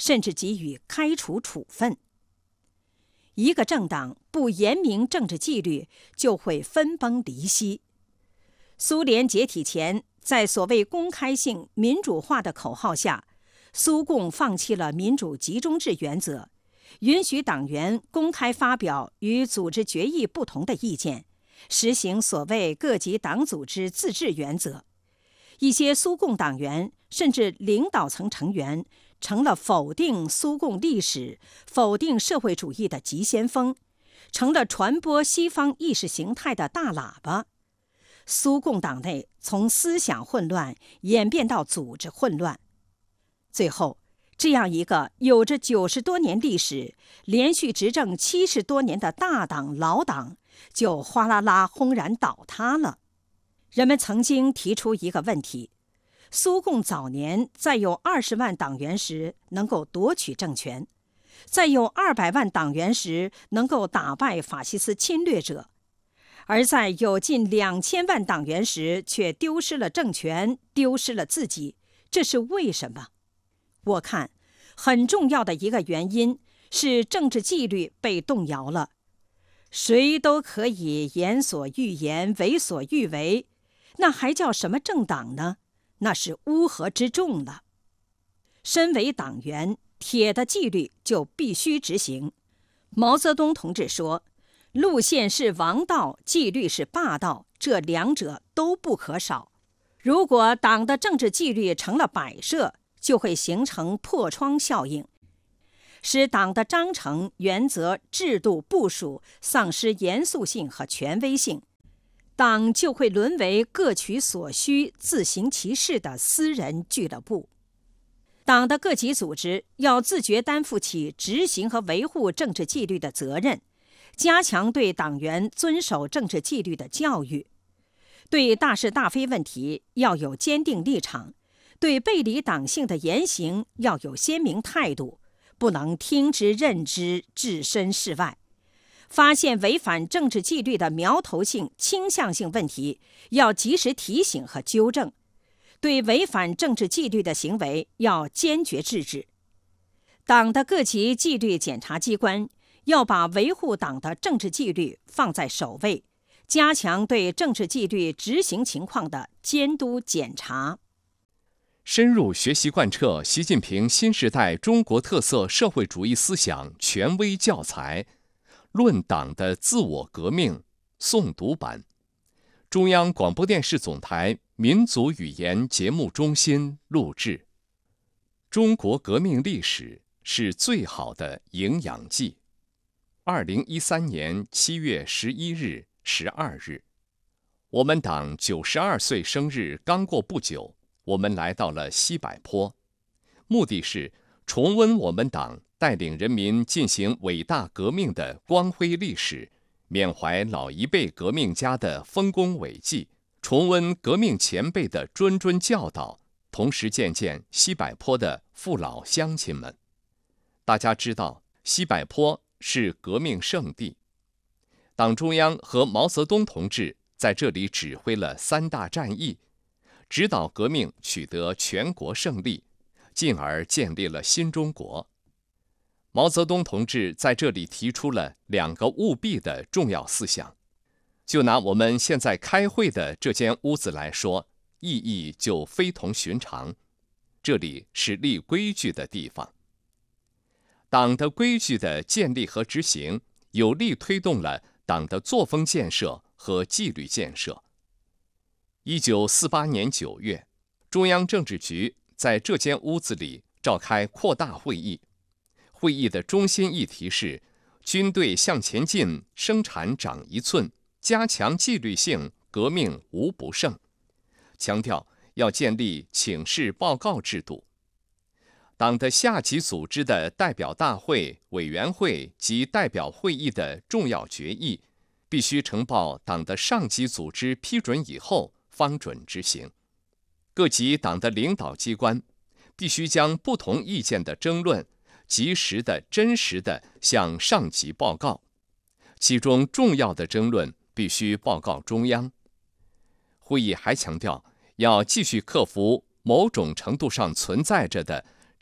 甚至给予开除处分。一个政党不严明政治纪律，就会分崩离析。苏联解体前，在所谓公开性民主化的口号下，苏共放弃了民主集中制原则，允许党员公开发表与组织决议不同的意见，实行所谓各级党组织自治原则。一些苏共党员甚至领导层成员成了否定苏共历史、否定社会主义的急先锋，成了传播西方意识形态的大喇叭。苏共党内从思想混乱演变到组织混乱，最后这样一个有着90多年历史、连续执政70多年的大党老党就哗啦啦轰然倒塌了。人们曾经提出一个问题：苏共早年在有20万党员时能够夺取政权，在有200万党员时能够打败法西斯侵略者，而在有近2000万党员时却丢失了政权，丢失了自己，这是为什么？我看很重要的一个原因是政治纪律被动摇了。谁都可以言所欲言，为所欲为，那还叫什么政党呢？那是乌合之众了。身为党员，铁的纪律就必须执行。毛泽东同志说，路线是王道，纪律是霸道，这两者都不可少。如果党的政治纪律成了摆设，就会形成破窗效应，使党的章程、原则、制度、部署丧失严肃性和权威性，党就会沦为各取所需、自行其事的私人俱乐部。党的各级组织要自觉担负起执行和维护政治纪律的责任，加强对党员遵守政治纪律的教育。对大是大非问题要有坚定立场，对背离党性的言行要有鲜明态度，不能听之任之，置身事外。发现违反政治纪律的苗头性、倾向性问题，要及时提醒和纠正；对违反政治纪律的行为要坚决制止。党的各级纪律检查机关要把维护党的政治纪律放在首位，加强对政治纪律执行情况的监督检查。 深入学习贯彻习近平新时代中国特色社会主义思想权威教材《论党的自我革命》诵读版，中央广播电视总台民族语言节目中心录制。中国革命历史是最好的营养剂。2013年7月11日、12日，我们党92岁生日刚过不久，我们来到了西柏坡，目的是重温我们党带领人民进行伟大革命的光辉历史，缅怀老一辈革命家的丰功伟绩，重温革命前辈的谆谆教导，同时见见西柏坡的父老乡亲们。大家知道，西柏坡是革命圣地，党中央和毛泽东同志在这里指挥了3大战役，指导革命取得全国胜利，进而建立了新中国。毛泽东同志在这里提出了2个务必的重要思想。就拿我们现在开会的这间屋子来说，意义就非同寻常。这里是立规矩的地方。党的规矩的建立和执行，有力推动了党的作风建设和纪律建设。1948年9月，中央政治局在这间屋子里召开扩大会议。会议的中心议题是军队向前进，生产长一寸，加强纪律性，革命无不胜，强调要建立请示报告制度。党的下级组织的代表大会、委员会及代表会议的重要决议，必须呈报党的上级组织批准以后方准执行。各级党的领导机关必须将不同意见的争论及时的、真实的向上级报告，其中重要的争论必须报告中央。会议还强调，要继续克服某种程度上存在着的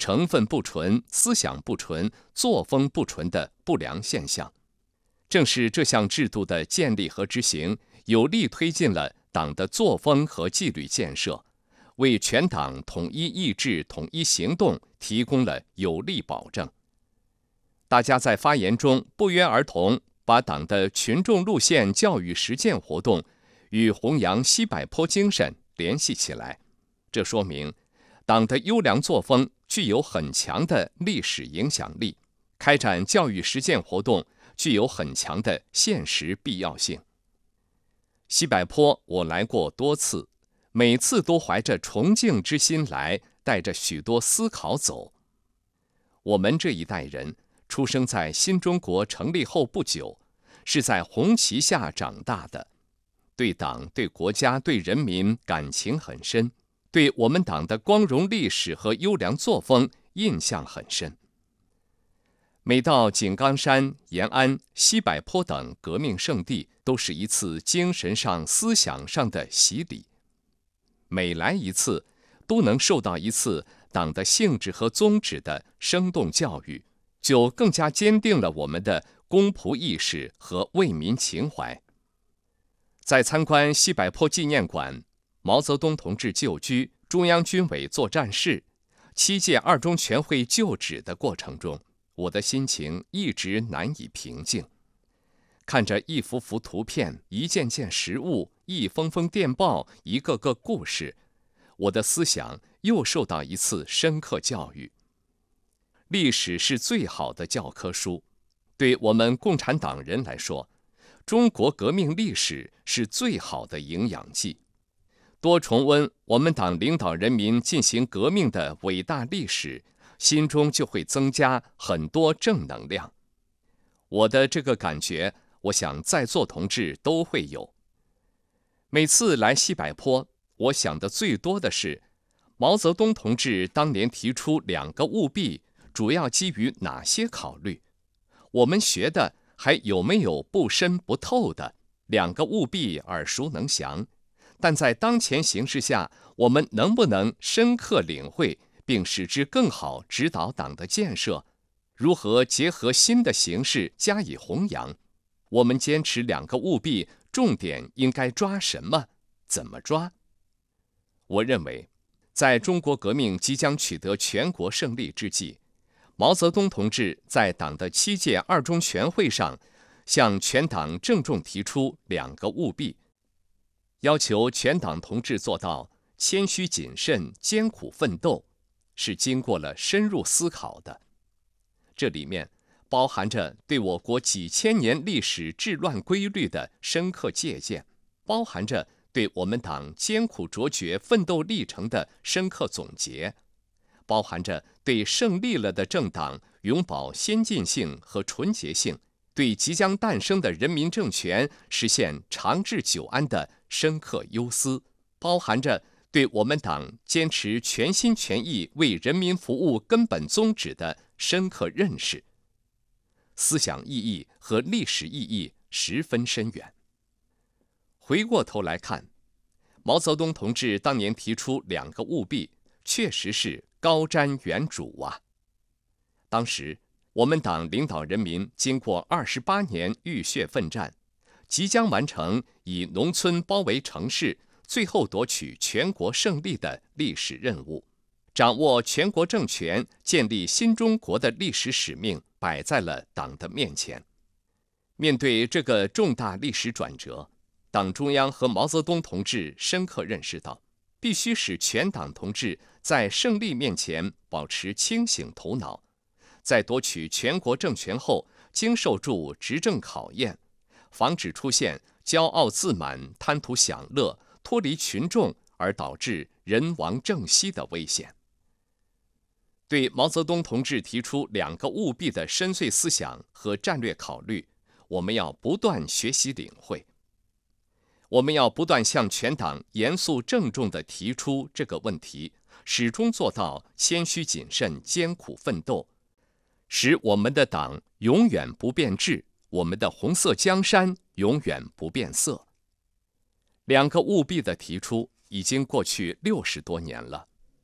成分不纯、思想不纯、作风不纯的不良现象。正是这项制度的建立和执行，有力推进了党的作风和纪律建设，为全党统一意志、统一行动提供了有力保证。大家在发言中不约而同把党的群众路线教育实践活动与弘扬西柏坡精神联系起来，这说明党的优良作风具有很强的历史影响力，开展教育实践活动具有很强的现实必要性。西柏坡我来过多次，每次都怀着崇敬之心来，带着许多思考走。我们这一代人出生在新中国成立后不久，是在红旗下长大的，对党、对国家、对人民感情很深，对我们党的光荣历史和优良作风印象很深。每到井冈山、延安、西柏坡等革命圣地，都是一次精神上、思想上的洗礼。每来一次，都能受到一次党的性质和宗旨的生动教育，就更加坚定了我们的公仆意识和为民情怀。在参观西柏坡纪念馆、毛泽东同志旧居、中央军委作战室、7届二中全会旧址的过程中，我的心情一直难以平静。看着一幅幅图片、一件件实物、一封封电报、一个个故事，我的思想又受到一次深刻教育。历史是最好的教科书，对我们共产党人来说，中国革命历史是最好的营养剂。多重温我们党领导人民进行革命的伟大历史，心中就会增加很多正能量。我的这个感觉，我想在座同志都会有。每次来西柏坡，我想的最多的是，毛泽东同志当年提出2个务必，主要基于哪些考虑？我们学的还有没有不深不透的？2个务必耳熟能详，但在当前形势下，我们能不能深刻领会，并使之更好指导党的建设？如何结合新的形势加以弘扬？我们坚持2个务必，重点应该抓什么？怎么抓？我认为，在中国革命即将取得全国胜利之际，毛泽东同志在党的7届二中全会上，向全党郑重提出2个务必，要求全党同志做到谦虚谨慎、艰苦奋斗，是经过了深入思考的。这里面包含着对我国几千年历史治乱规律的深刻借鉴，包含着对我们党艰苦卓绝奋斗历程的深刻总结，包含着对胜利了的政党永葆先进性和纯洁性，对即将诞生的人民政权实现长治久安的深刻忧思，包含着对我们党坚持全心全意为人民服务根本宗旨的深刻认识。思想意义和历史意义十分深远。回过头来看，毛泽东同志当年提出2个务必，确实是高瞻远瞩啊。当时我们党领导人民经过28年浴血奋战，即将完成以农村包围城市，最后夺取全国胜利的历史任务，掌握全国政权、建立新中国的历史使命摆在了党的面前。面对这个重大历史转折，党中央和毛泽东同志深刻认识到，必须使全党同志在胜利面前保持清醒头脑，在夺取全国政权后经受住执政考验，防止出现骄傲自满、贪图享乐、脱离群众而导致人亡政息的危险。对毛泽东同志提出2个务必的深邃思想和战略考虑，我们要不断学习领会。我们要不断向全党严肃郑重地提出这个问题，始终做到谦虚谨慎、艰苦奋斗，使我们的党永远不变质，我们的红色江山永远不变色。2个务必的提出已经过去60多年了。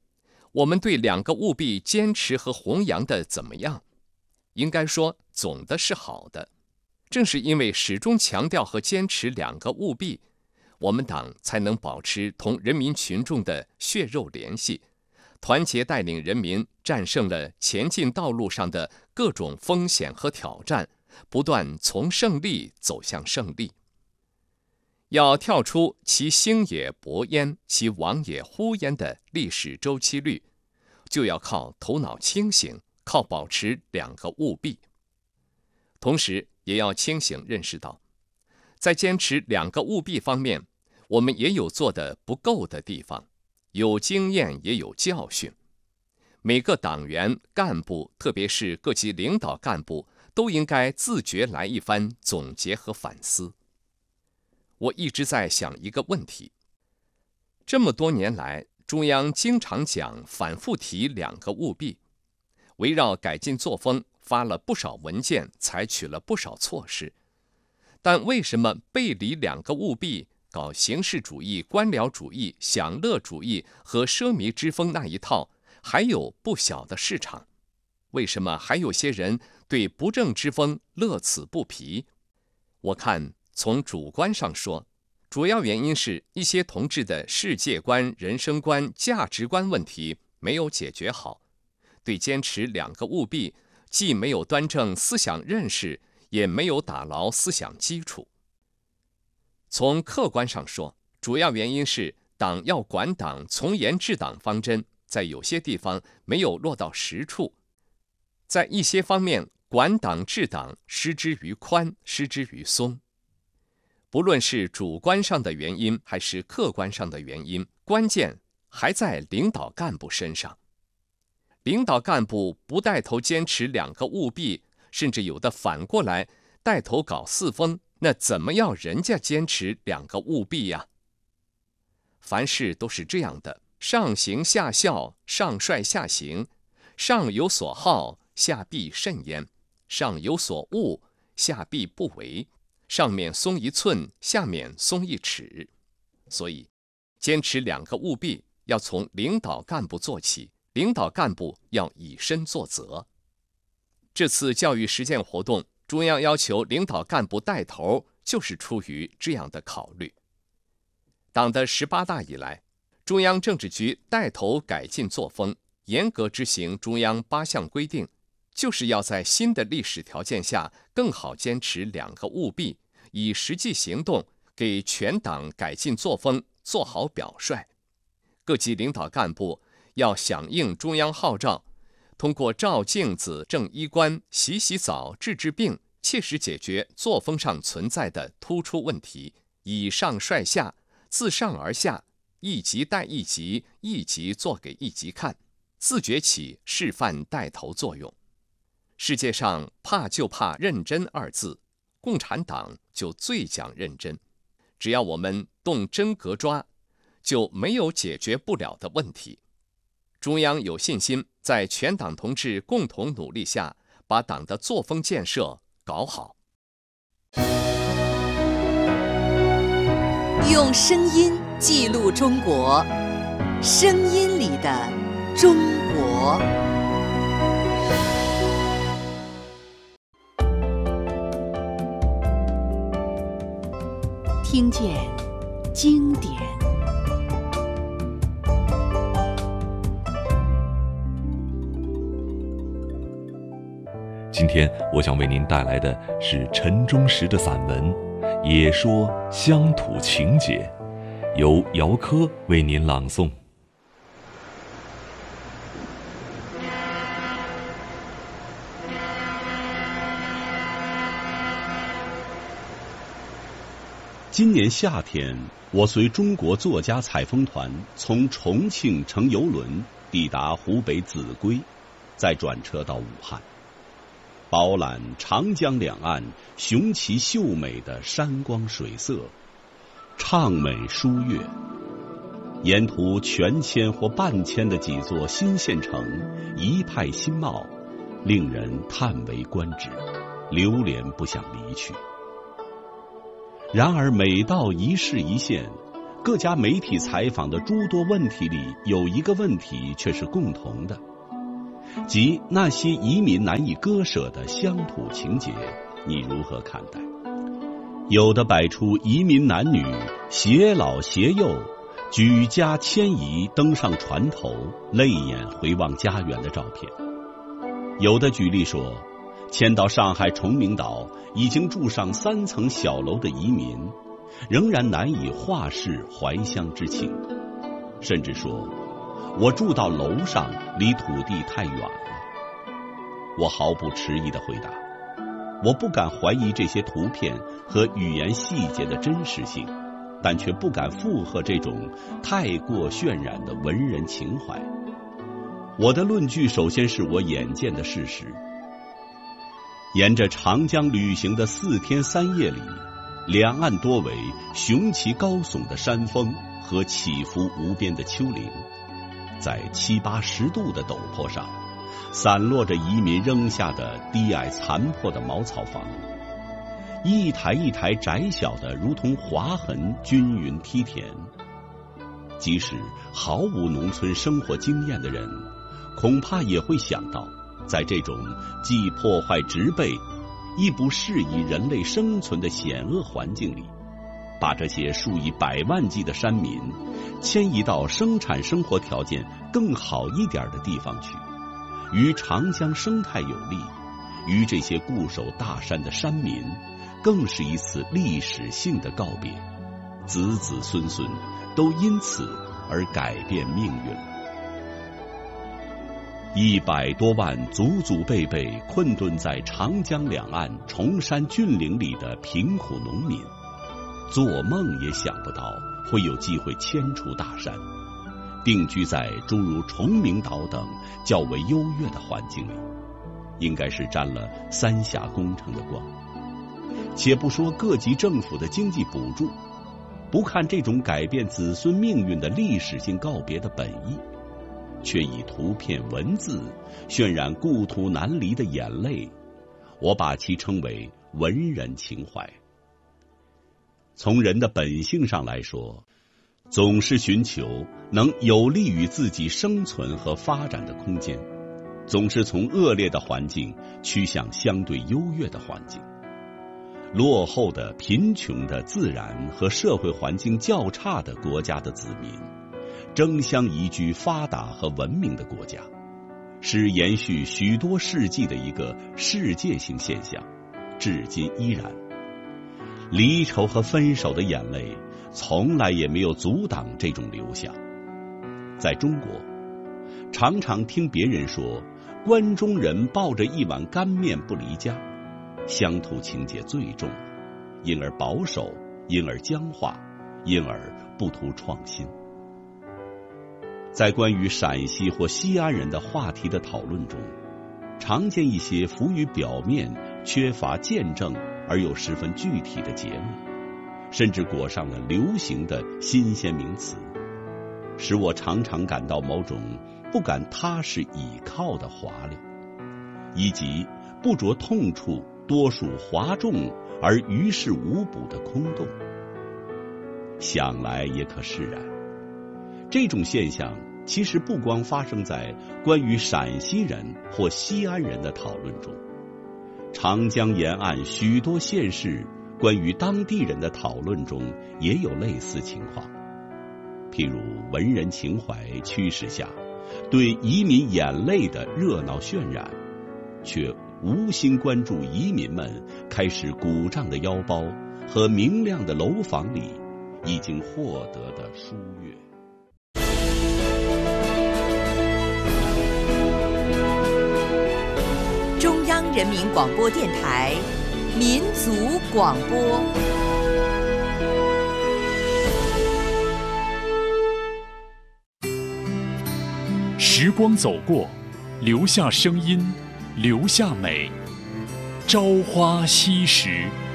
我们对两个务必坚持和弘扬的怎么样？应该说，总的是好的。正是因为始终强调和坚持两个务必，我们党才能保持同人民群众的血肉联系，团结带领人民战胜了前进道路上的各种风险和挑战，不断从胜利走向胜利。要跳出其兴也勃焉，其亡也忽焉的历史周期率，就要靠头脑清醒，靠保持两个务必。同时也要清醒认识到，在坚持两个务必方面，我们也有做得不够的地方，有经验也有教训。每个党员干部，特别是各级领导干部，都应该自觉来一番总结和反思。我一直在想一个问题，这么多年来，中央经常讲，反复提两个务必，围绕改进作风发了不少文件，采取了不少措施，但为什么背离两个务必，搞形式主义、官僚主义、享乐主义和奢靡之风那一套，还有不小的市场？为什么还有些人对不正之风乐此不疲？我看从主观上说，主要原因是一些同志的世界观、人生观、价值观问题没有解决好，对坚持两个务必既没有端正思想认识，也没有打牢思想基础。从客观上说，主要原因是党要管党、从严治党方针在有些地方没有落到实处，在一些方面管党治党失之于宽，失之于松。不论是主观上的原因还是客观上的原因，关键还在领导干部身上。领导干部不带头坚持两个务必，甚至有的反过来带头搞四风，那怎么要人家坚持两个务必呀？凡事都是这样的，上行下效，上率下行，上有所好，下必甚焉；上有所恶，下必不为。上面松一寸，下面松一尺。所以，坚持两个务必要从领导干部做起，领导干部要以身作则。这次教育实践活动，中央要求领导干部带头，就是出于这样的考虑。党的18大以来，中央政治局带头改进作风，严格执行中央8项规定，就是要在新的历史条件下更好坚持两个务必，以实际行动给全党改进作风做好表率。各级领导干部要响应中央号召，通过照镜子、正衣冠、洗洗澡、治治病，切实解决作风上存在的突出问题，以上率下，自上而下，一级带一级，一级做给一级看，自觉起示范带头作用。世界上怕就怕认真二字，共产党就最讲认真。只要我们动真格抓，就没有解决不了的问题。中央有信心在全党同志共同努力下，把党的作风建设搞好。 用声音记录中国，声音里的中国。听见经典。 今天我想为您带来的是陈忠实的散文《也说乡土情结》，由姚科为您朗诵。 今年夏天，我随中国作家采风团从重庆乘邮轮抵达湖北秭归，再转车到武汉，饱览长江两岸雄奇秀美的山光水色，畅美书悦。沿途全迁或半迁的几座新县城，一派新貌，令人叹为观止，流连不想离去。然而每到一市一县， 各家媒体采访的诸多问题里，有一个问题却是共同的，即那些移民难以割舍的乡土情结，你如何看待？有的摆出移民男女携老携幼，举家迁移登上船头，泪眼回望家园的照片。有的举例说，迁到上海崇明岛已经住上3层小楼的移民，仍然难以化释怀乡之情，甚至说我住到楼上，离土地太远了。我毫不迟疑地回答，我不敢怀疑这些图片和语言细节的真实性，但却不敢附和这种太过渲染的文人情怀。我的论据首先是我眼见的事实。沿着长江旅行的4天3夜里，两岸多为雄奇高耸的山峰和起伏无边的丘陵，在7、8、10度的陡坡上，散落着移民扔下的低矮残破的茅草房，一台一台窄小的如同划痕均匀梯田。即使毫无农村生活经验的人，恐怕也会想到，在这种既破坏植被亦不适宜人类生存的险恶环境里，把这些数以百万计的山民迁移到生产生活条件更好一点的地方去，与长江生态有利，与这些固守大山的山民更是一次历史性的告别，子子孙孙都因此而改变命运了。100多万祖祖辈辈困顿在长江两岸崇山峻岭里的贫苦农民，做梦也想不到会有机会迁出大山，定居在诸如崇明岛等较为优越的环境里，应该是沾了三峡工程的光。且不说各级政府的经济补助，不看这种改变子孙命运的历史性告别的本意，却以图片文字渲染故土难离的眼泪，我把其称为文人情怀。从人的本性上来说，总是寻求能有利于自己生存和发展的空间，总是从恶劣的环境趋向相对优越的环境。落后的、贫穷的、自然和社会环境较差的国家的子民争相移居发达和文明的国家，是延续许多世纪的一个世界性现象，至今依然。离愁和分手的眼泪从来也没有阻挡这种流向。在中国，常常听别人说关中人抱着一碗干面不离家，乡土情结最重，因而保守，因而僵化，因而不图创新。在关于陕西或西安人的话题的讨论中，常见一些浮于表面、缺乏见证而又十分具体的结论，甚至裹上了流行的新鲜名词，使我常常感到某种不敢踏实倚靠的滑溜，以及不着痛处多数哗众而于事无补的空洞。想来也可释然，这种现象其实不光发生在关于陕西人或西安人的讨论中，长江沿岸许多县市关于当地人的讨论中也有类似情况。譬如文人情怀驱使下对移民眼泪的热闹渲染，却无心关注移民们开始鼓胀的腰包和明亮的楼房里已经获得的疏悦。 中央人民广播电台民族广播。 时光走过，留下声音，留下美。朝花夕拾。